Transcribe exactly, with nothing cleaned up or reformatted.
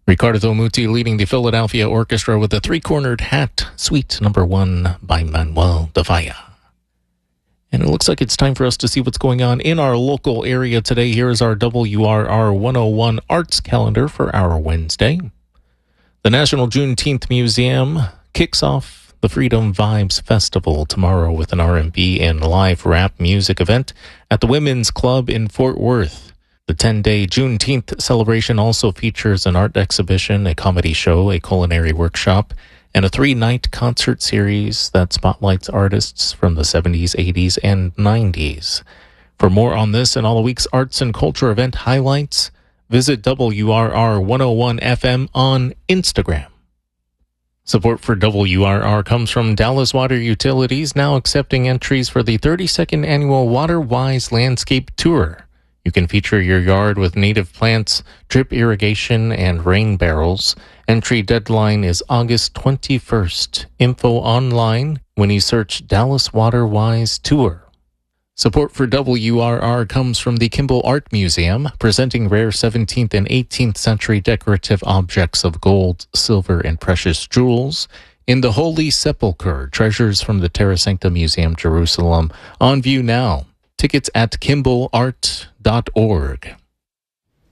Riccardo Muti leading the Philadelphia Orchestra with the Three-Cornered Hat, Suite Number One by Manuel de Falla. And it looks like it's time for us to see what's going on in our local area today. Here is our W R R one oh one Arts Calendar for our Wednesday. The National Juneteenth Museum kicks off the Freedom Vibes Festival tomorrow with an R and B and live rap music event at the Women's Club in Fort Worth. The ten-day Juneteenth celebration also features an art exhibition, a comedy show, a culinary workshop, and a three-night concert series that spotlights artists from the seventies, eighties, and nineties. For more on this and all the week's arts and culture event highlights, visit W R R one oh one F M on Instagram. Support for W R R comes from Dallas Water Utilities, now accepting entries for the thirty-second annual WaterWise Landscape Tour. You can feature your yard with native plants, drip irrigation, and rain barrels. Entry deadline is August twenty-first. Info online when you search Dallas WaterWise Tour. Support for W R R comes from the Kimball Art Museum, presenting rare seventeenth and eighteenth century decorative objects of gold, silver, and precious jewels. In the Holy Sepulchre, treasures from the Terra Sancta Museum, Jerusalem. On view now. Tickets at kimball art dot org.